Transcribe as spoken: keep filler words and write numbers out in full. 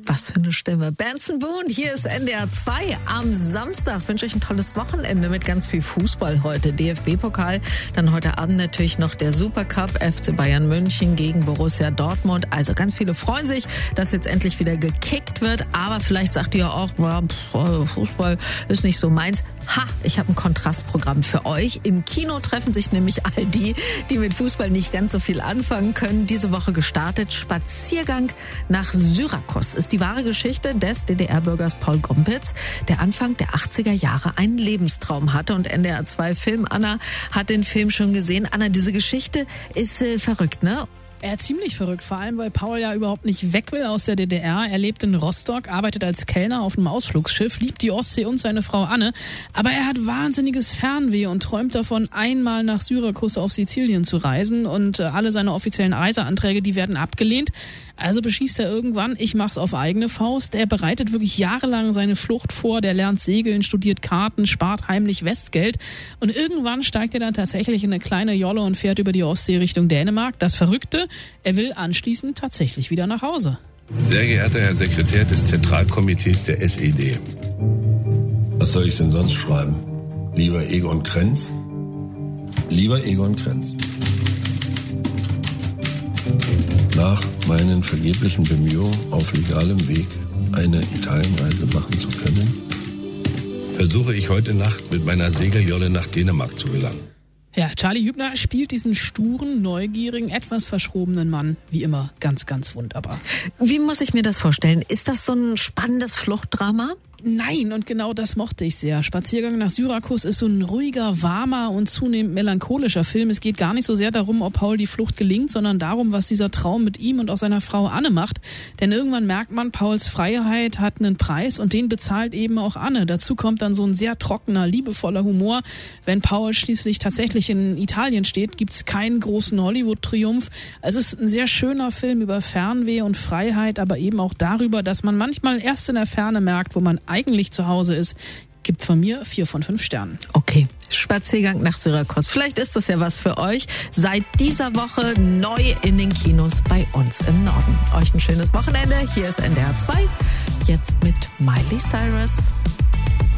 Was für eine Stimme. Benson Boone, hier ist N D R zwei. Am Samstag wünsche ich ein tolles Wochenende mit ganz viel Fußball heute. D F B-Pokal, dann heute Abend natürlich noch der Supercup, F C Bayern München gegen Borussia Dortmund. Also ganz viele freuen sich, dass jetzt endlich wieder gekickt wird. Aber vielleicht sagt ihr auch, Fußball ist nicht so meins. Ha, ich habe ein Kontrastprogramm für euch. Im Kino treffen sich nämlich all die, die mit Fußball nicht ganz so viel anfangen können. Diese Woche gestartet. Spaziergang nach Syrakus ist die wahre Geschichte des D D R-Bürgers Paul Gompitz, der Anfang der achtziger Jahre einen Lebenstraum hatte. Und N D R zwei Film Anna hat den Film schon gesehen. Anna, diese Geschichte ist äh, verrückt, ne? Ja, ziemlich verrückt, vor allem, weil Paul ja überhaupt nicht weg will aus der D D R. Er lebt in Rostock, arbeitet als Kellner auf einem Ausflugsschiff, liebt die Ostsee und seine Frau Anne. Aber er hat wahnsinniges Fernweh und träumt davon, einmal nach Syrakus auf Sizilien zu reisen. Und äh, alle seine offiziellen Reiseanträge, die werden abgelehnt. Also beschließt er irgendwann, ich mach's auf eigene Faust. Er bereitet wirklich jahrelang seine Flucht vor. Der lernt segeln, studiert Karten, spart heimlich Westgeld. Und irgendwann steigt er dann tatsächlich in eine kleine Jolle und fährt über die Ostsee Richtung Dänemark. Das Verrückte: er will anschließend tatsächlich wieder nach Hause. Sehr geehrter Herr Sekretär des Zentralkomitees der S E D. Was soll ich denn sonst schreiben? Lieber Egon Krenz? Lieber Egon Krenz. Nach meinen vergeblichen Bemühungen auf legalem Weg eine Italienreise machen zu können, versuche ich heute Nacht mit meiner Segeljolle nach Dänemark zu gelangen. Ja, Charlie Hübner spielt diesen sturen, neugierigen, etwas verschrobenen Mann wie immer ganz, ganz wunderbar. Wie muss ich mir das vorstellen? Ist das so ein spannendes Fluchtdrama? Nein, und genau das mochte ich sehr. Spaziergang nach Syrakus ist so ein ruhiger, warmer und zunehmend melancholischer Film. Es geht gar nicht so sehr darum, ob Paul die Flucht gelingt, sondern darum, was dieser Traum mit ihm und auch seiner Frau Anne macht. Denn irgendwann merkt man, Pauls Freiheit hat einen Preis und den bezahlt eben auch Anne. Dazu kommt dann so ein sehr trockener, liebevoller Humor. Wenn Paul schließlich tatsächlich in Italien steht, gibt's keinen großen Hollywood-Triumph. Es ist ein sehr schöner Film über Fernweh und Freiheit, aber eben auch darüber, dass man manchmal erst in der Ferne merkt, wo man eigentlich zu Hause ist. Gibt von mir vier von fünf Sternen. Okay, Spaziergang nach Syrakus. Vielleicht ist das ja was für euch. Seit dieser Woche neu in den Kinos bei uns im Norden. Euch ein schönes Wochenende. Hier ist N D R zwei. Jetzt mit Miley Cyrus.